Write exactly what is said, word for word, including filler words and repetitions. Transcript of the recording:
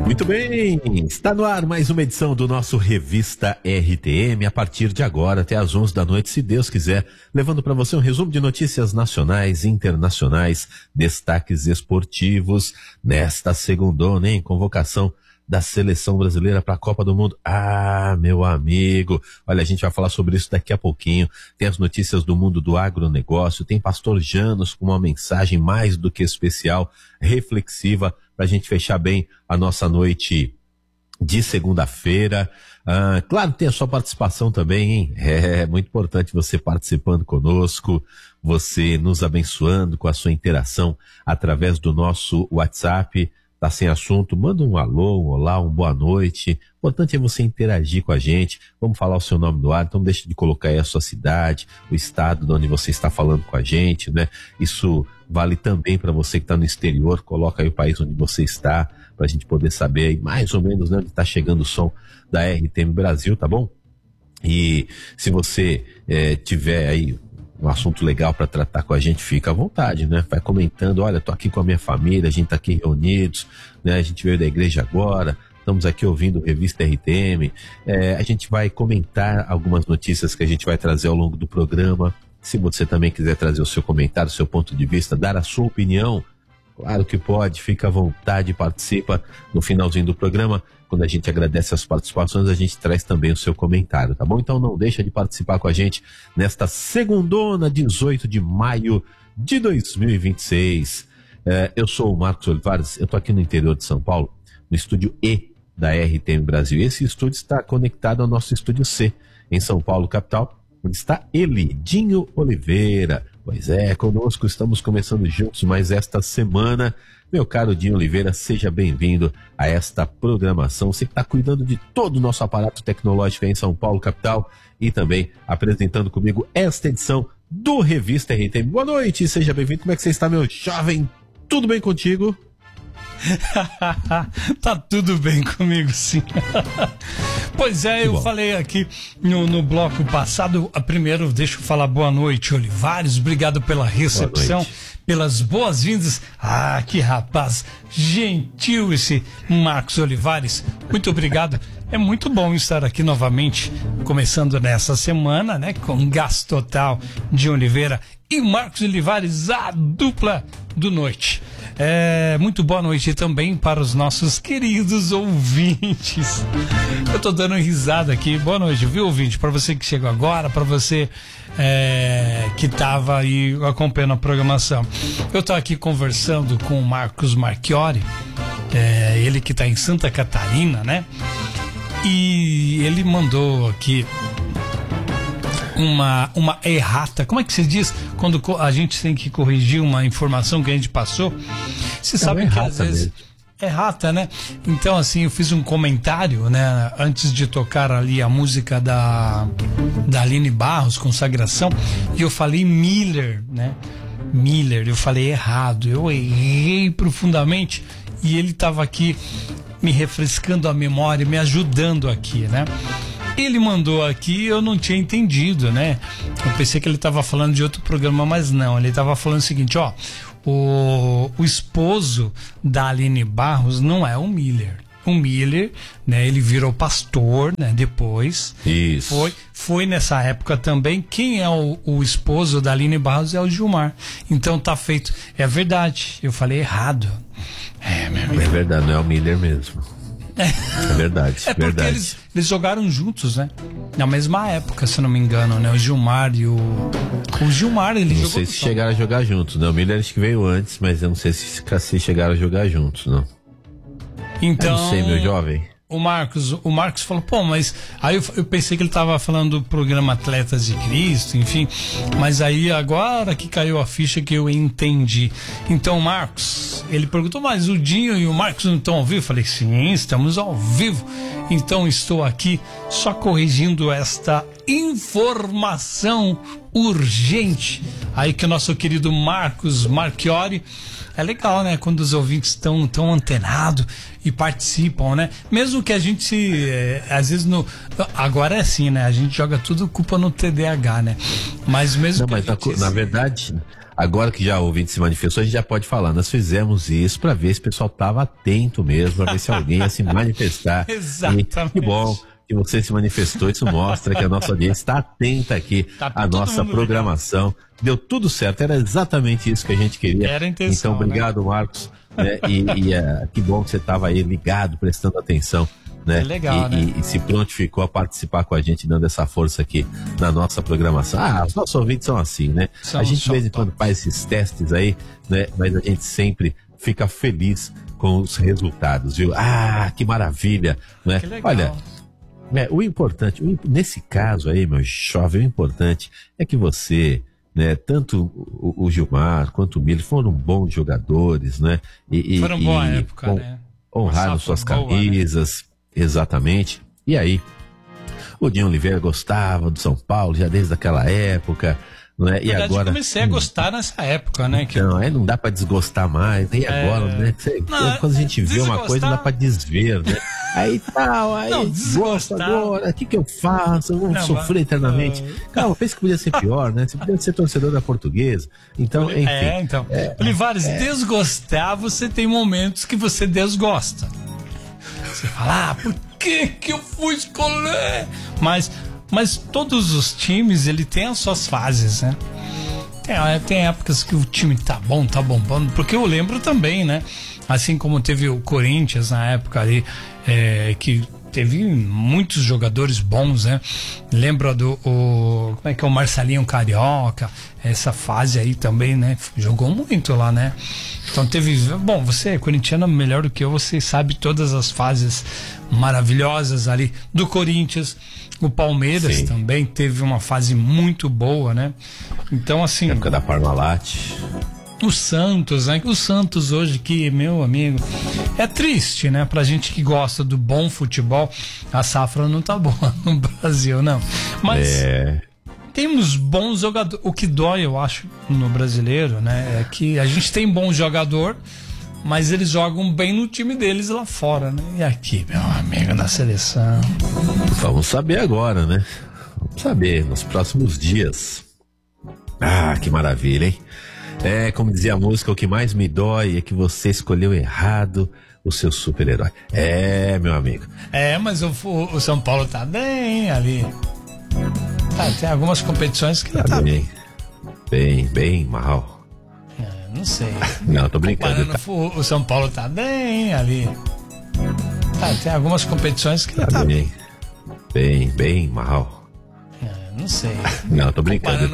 Muito bem, está no ar mais uma edição do nosso Revista R T M, a partir de agora até às onze da noite, se Deus quiser, levando para você um resumo de notícias nacionais e internacionais, destaques esportivos, nesta segundona, hein, convocação da seleção brasileira para a Copa do Mundo. Ah, meu amigo, olha, a gente vai falar sobre isso daqui a pouquinho. Tem as notícias do mundo do agronegócio, tem Pastor Janos com uma mensagem mais do que especial, reflexiva, para a gente fechar bem a nossa noite de segunda-feira. Ah, claro, tem a sua participação também, hein? É muito importante você participando conosco, você nos abençoando com a sua interação através do nosso WhatsApp. Tá sem assunto, manda um alô, um olá, um boa noite. O importante é você interagir com a gente. Vamos falar o seu nome no ar, então deixa de colocar aí a sua cidade, o estado de onde você está falando com a gente, né? Isso vale também para você que está no exterior, coloca aí o país onde você está, para a gente poder saber aí mais ou menos, né, onde está chegando o som da R T M Brasil, tá bom? E se você é, tiver aí um assunto legal para tratar com a gente, fica à vontade, né? Vai comentando, olha, tô aqui com a minha família, a gente tá aqui reunidos, né? A gente veio da igreja agora, estamos aqui ouvindo Revista R T M, é, a gente vai comentar algumas notícias que a gente vai trazer ao longo do programa. Se você também quiser trazer o seu comentário, o seu ponto de vista, dar a sua opinião, claro que pode, fica à vontade, participa no finalzinho do programa. Quando a gente agradece as participações, a gente traz também o seu comentário, tá bom? Então não deixa de participar com a gente nesta segundona, dezoito de maio de dois mil e vinte e seis. É, eu sou o Marcos Olivares, eu tô aqui no interior de São Paulo, no estúdio E da R T M Brasil. Esse estúdio está conectado ao nosso estúdio C, em São Paulo, capital, onde está ele, Dinho Oliveira. Pois é, conosco estamos começando juntos mais esta semana. Meu caro Dinho Oliveira, seja bem-vindo a esta programação. Você que está cuidando de todo o nosso aparato tecnológico aí em São Paulo, capital, e também apresentando comigo esta edição do Revista R T M. Boa noite, seja bem-vindo. Como é que você está, meu jovem? Tudo bem contigo? Tá tudo bem comigo, sim. Pois é, eu falei aqui no, no bloco passado. Primeiro, deixa eu falar boa noite, Olivares. Obrigado pela recepção, pelas boas-vindas. Ah, que rapaz gentil esse Marcos Olivares. Muito obrigado. É muito bom estar aqui novamente, começando nessa semana, né? Com Gás Total de Oliveira e Marcos Olivares, a dupla do noite. É, muito boa noite também para os nossos queridos ouvintes. Eu tô dando risada aqui. Boa noite, viu, ouvinte? Para você que chegou agora, para você é, que estava aí acompanhando a programação. Eu tô aqui conversando com o Marcos Marchiori, é, ele que está em Santa Catarina, né? E ele mandou aqui uma, uma errata. Como é que se diz quando a gente tem que corrigir uma informação que a gente passou? Você sabe que às vezes mesmo. Errata, né? Então, assim, eu fiz um comentário, né? Antes de tocar ali a música da, da Aline Barros, Consagração, e eu falei Miller, né? Miller, eu falei errado. Eu errei profundamente e ele estava aqui me refrescando a memória, me ajudando aqui, né? Ele mandou aqui, eu não tinha entendido, né? Eu pensei que ele estava falando de outro programa, mas não. Ele estava falando o seguinte, ó, o, o esposo da Aline Barros não é o Miller. O Miller, né? Ele virou pastor, né? Depois. Isso. Foi, foi nessa época também. Quem é o, o esposo da Aline Barros é o Gilmar. Então tá feito. É verdade. Eu falei errado. É, meu amigo. É verdade, não é o Miller mesmo. É verdade, é porque verdade. Eles, eles jogaram juntos, né? Na mesma época, se não me engano, né? O Gilmar e o... O Gilmar, ele não jogou... Não sei se chegaram a jogar juntos, né? O Miller acho que veio antes, mas eu não sei se, se chegaram a jogar juntos, não. Então... Eu não sei, meu jovem. O Marcos, o Marcos falou, pô, mas... Aí eu, eu pensei que ele tava falando do programa Atletas de Cristo, enfim. Mas aí agora que caiu a ficha que eu entendi. Então, Marcos, ele perguntou, mas o Dinho e o Marcos não estão ao vivo? Eu falei, sim, estamos ao vivo. Então estou aqui só corrigindo esta informação urgente. Aí que o nosso querido Marcos Marchiori... É legal, né? Quando os ouvintes estão tão antenados e participam, né? Mesmo que a gente se... É, às vezes no... Agora é assim, né? A gente joga tudo culpa no T D A H, né? Mas mesmo Não, que mas a gente na, se... na verdade... agora que já o ouvinte se manifestou, a gente já pode falar. Nós fizemos isso para ver se o pessoal estava atento mesmo, para ver se alguém ia se manifestar. Exatamente. E que bom que você se manifestou. Isso mostra que a nossa audiência está atenta aqui tá à nossa programação. Legal. Deu tudo certo. Era exatamente isso que a gente queria. Era a intenção, então, obrigado, né? Marcos. Né? E, e uh, que bom que você estava aí ligado, prestando atenção. Né? Legal, e, né? E, e se prontificou a participar com a gente, dando essa força aqui na nossa programação. Ah, os nossos ouvintes são assim, né? São, a gente de vez em quando faz esses testes aí, né? Mas a gente sempre fica feliz com os resultados, viu? Ah, que maravilha, né? Que legal. Olha, é, o importante, o, nesse caso aí, meu jovem, o importante é que você, né, tanto o, o Gilmar quanto o Miller foram bons jogadores, né? E, foram e, boa e, época, com, né? Honraram suas boa, camisas, né? Exatamente. E aí, o Dinho Oliveira gostava do São Paulo já desde aquela época, né? E verdade, agora eu comecei a gostar nessa época, né? Que então, aí não dá pra desgostar mais. E é... agora, né? Você, não, quando a gente vê uma coisa, não dá pra desver, né? Aí tal, aí não, gosta agora, o que que eu faço? Eu vou não, sofrer mas... eternamente. Calma, pensa que podia ser pior, né? Você podia ser torcedor da Portuguesa. Então, enfim. É, então. É, Olivares, é... desgostar, você tem momentos que você desgosta. Você fala, ah, por que que eu fui escolher? Mas, mas todos os times, ele tem as suas fases, né? Tem, tem épocas que o time tá bom, tá bombando, porque eu lembro também, né? Assim como teve o Corinthians na época ali, é, que teve muitos jogadores bons, né? Lembro do, o, como é que é, o Marcelinho Carioca, essa fase aí também, né? Jogou muito lá, né? Então teve, bom, você é corintiano melhor do que eu, você sabe todas as fases maravilhosas ali do Corinthians. O Palmeiras Sim. também teve uma fase muito boa, né? Então, assim... Na época da Parmalat. O Santos, né? O Santos hoje que, meu amigo, é triste, né? Pra gente que gosta do bom futebol, a safra não tá boa no Brasil, não. Mas é... temos bons jogadores. O que dói, eu acho, no brasileiro, né? É que a gente tem bom jogador, mas eles jogam bem no time deles lá fora, né? E aqui, meu amigo, na seleção. Vamos saber agora, né? Vamos saber nos próximos dias. Ah, que maravilha, hein? É, como dizia a música, o que mais me dói é que você escolheu errado o seu super-herói. É, meu amigo. É, mas o, o São Paulo tá bem ali. Tá, tem algumas competições que tá, tá bem. Bem, bem mal. É, não sei. Não, tô brincando. Tá... O São Paulo tá bem ali. Tá, tem algumas competições que tá, tá bem. Bem, bem mal. É, não sei. Não, tô brincando.